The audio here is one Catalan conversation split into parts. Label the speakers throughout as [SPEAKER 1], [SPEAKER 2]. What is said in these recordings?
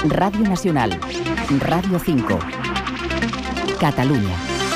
[SPEAKER 1] Radio Nacional, Radio 5, Catalunya.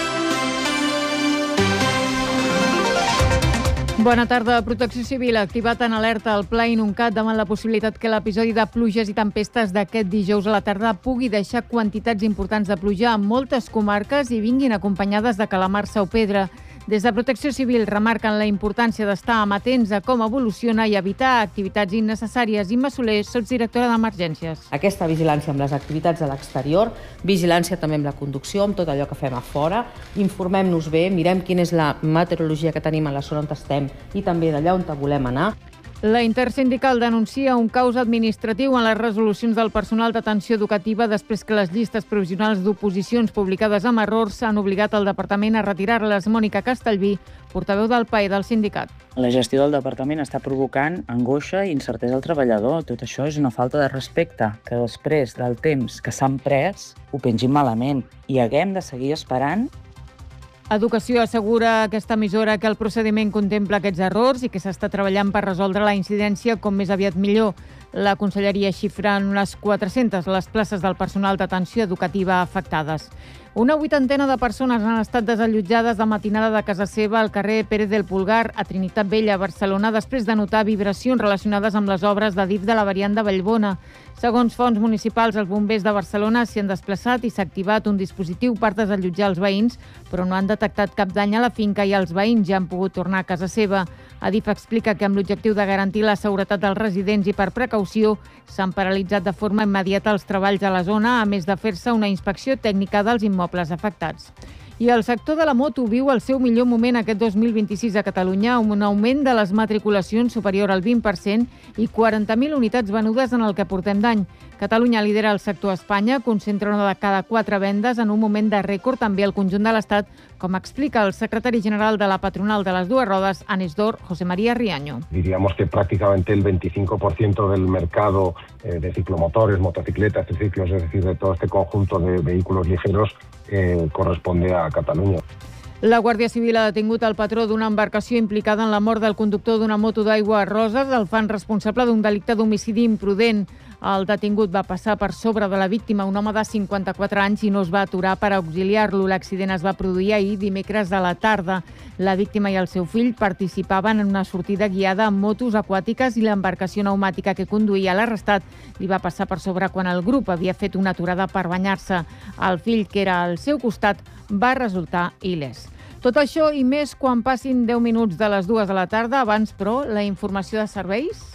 [SPEAKER 2] Bona tarda. Protecció Civil ha activat en alerta el Pla Inuncat davant la possibilitat que l'episodi de pluges i tempestes d'aquest dijous a la tarda pugui deixar quantitats importants de pluja en moltes comarques i vinguin acompanyades de calamarsa o pedra. Des de Protecció Civil remarquen la importància d'estar amatents a com evoluciona i evitar activitats innecessàries. Imma Soler, sotsdirectora d'Emergències.
[SPEAKER 3] Aquesta vigilància amb les activitats a l'exterior, vigilància també amb la conducció, amb tot allò que fem a fora, informem-nos bé, mirem quina és la meteorologia que tenim a la zona on estem i també d'allà on volem anar.
[SPEAKER 2] La Intersindical denuncia un caos administratiu en les resolucions del personal d'atenció educativa després que les llistes provisionals d'oposicions publicades amb errors han obligat el departament a retirar-les. Mònica Castellví, portaveu del PAE del sindicat.
[SPEAKER 4] La gestió del departament està provocant angoixa i incertesa al treballador. Tot això és una falta de respecte, que després del temps que s'han pres ho pengin malament i haguem de seguir esperant.
[SPEAKER 2] Educació assegura aquesta emissora que el procediment contempla aquests errors i que s'està treballant per resoldre la incidència com més aviat millor. La Conselleria xifra en unes 400 les places del personal d'atenció educativa afectades. Una 80ena de persones han estat desallotjades de matinada de casa seva al carrer Pérez del Pulgar, a Trinitat Vella, Barcelona, després de notar vibracions relacionades amb les obres de DIF de la variant de Vallbona. Segons fonts municipals, els bombers de Barcelona s'hi han desplaçat i s'ha activat un dispositiu per desallotjar els veïns, però no han detectat cap dany a la finca i els veïns ja han pogut tornar a casa seva. Adif explica que amb l'objectiu de garantir la seguretat dels residents i per precaució s'han paralitzat de forma immediata els treballs a la zona, a més de fer-se una inspecció tècnica dels immobles afectats. I el sector de la moto viu el seu millor moment aquest 2026 a Catalunya, amb un augment de les matriculacions superior al 20% i 40.000 unitats venudes en el que portem d'any. Catalunya lidera el sector a Espanya, concentra una de cada 4 vendes en un moment de rècord també al conjunt de l'Estat, com explica el secretari general de la patronal de les dues rodes, Anesdor, José María Riaño.
[SPEAKER 5] Diríamos que prácticamente el 25% del mercado de ciclomotores, motocicletas, triciclos, es decir, de todo este conjunto de vehículos ligeros, corresponde a Catalunya.
[SPEAKER 2] La Guàrdia Civil ha detingut el patró d'una embarcació implicada en la mort del conductor d'una moto d'aigua a Roses. El fan responsable d'un delicte d'homicidi imprudent. El detingut va passar per sobre de la víctima, un home de 54 anys, i no es va aturar per auxiliar-lo. L'accident es va produir ahir, dimecres a la tarda. La víctima i el seu fill participaven en una sortida guiada amb motos aquàtiques i l'embarcació pneumàtica que conduïa l'arrestat li va passar per sobre quan el grup havia fet una aturada per banyar-se. El fill, que era al seu costat, va resultar il·lès. Tot això i més quan passin 10 minuts de les 2 de la tarda. Abans, però, la informació de serveis.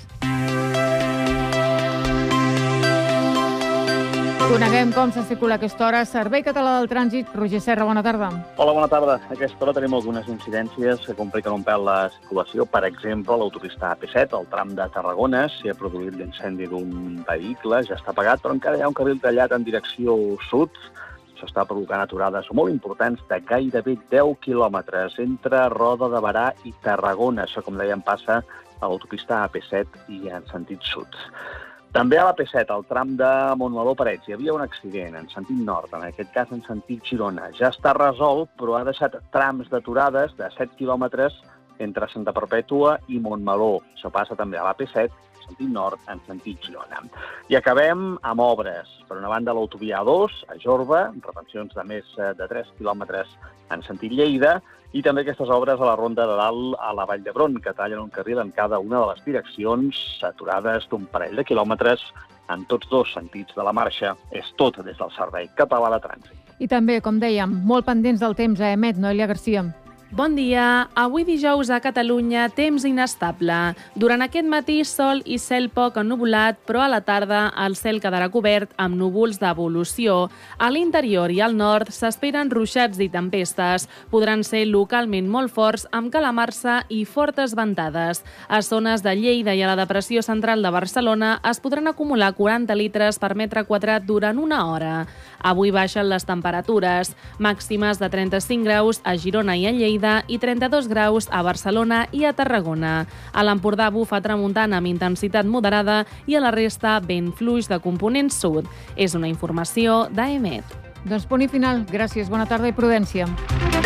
[SPEAKER 2] Coneguem com se circula a aquesta hora. Servei Català del Trànsit. Roger Serra, bona tarda.
[SPEAKER 6] Hola, bona tarda. A aquesta hora tenim algunes incidències que compliquen un pèl la circulació. Per exemple, l'autopista AP7, el tram de Tarragona, s'hi ha produït l'incendi d'un vehicle, ja està apagat, però encara hi ha un carril tallat en direcció sud. Això està provocant aturades molt importants de gairebé 10 quilòmetres entre Roda de Berà i Tarragona. Això, com dèiem, passa a l'autopista AP7 i en sentit sud. També a l'AP7, al tram de Montmeló-Parets, hi havia un accident en sentit nord, en aquest cas en sentit Girona. Ja està resolt, però ha deixat trams d'aturades de 7 quilòmetres entre Santa Perpètua i Montmeló. Això passa també a l'AP7, en sentit nord, en sentit Girona. I acabem amb obres. Per una banda, l'autovia A2, a Jorba, retencions de més de 3 quilòmetres en sentit Lleida, i també aquestes obres a la Ronda de Dalt a la Vall d'Hebron, que tallen un carril en cada una de les direccions, aturades d'un parell de quilòmetres en tots dos sentits de la marxa. És tot des del Servei Català de Trànsit.
[SPEAKER 2] I també, com dèiem, molt pendents del temps a EMET, Noelia Garcia.
[SPEAKER 7] Bon dia. Avui dijous a Catalunya, temps inestable. Durant aquest matí, sol i cel poc ennuvolat, però a la tarda el cel quedarà cobert amb núvols d'evolució. A l'interior i al nord s'esperen ruixats i tempestes. Podran ser localment molt forts, amb calamarsa i fortes ventades. A zones de Lleida i a la depressió central de Barcelona es podran acumular 40 litres per metre quadrat durant una hora. Avui baixen les temperatures, màximes de 35 graus a Girona i a Lleida i 32 graus a Barcelona i a Tarragona. A l'Empordà bufa tramuntana amb intensitat moderada i a la resta vent fluix de component sud. És una informació d'AEMET.
[SPEAKER 2] Doncs punt i final. Gràcies, bona tarda i prudència.